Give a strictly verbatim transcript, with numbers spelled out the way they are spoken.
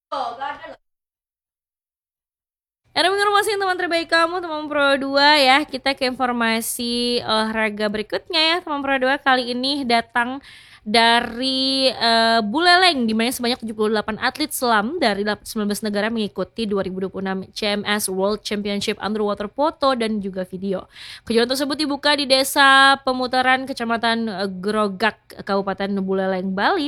Oh, gak ada loh. Ada informasi teman terbaik kamu, teman Pro dua ya. Kita ke informasi olahraga berikutnya ya, teman Pro dua kali ini datang dari eh, Buleleng di mana sebanyak tujuh puluh delapan atlet selam dari sembilan belas negara mengikuti dua ribu dua puluh enam C M S World Championship Underwater Photo dan juga video. Kejuaraan tersebut dibuka di Desa Pemutaran, Kecamatan eh, Grogak, Kabupaten Buleleng, Bali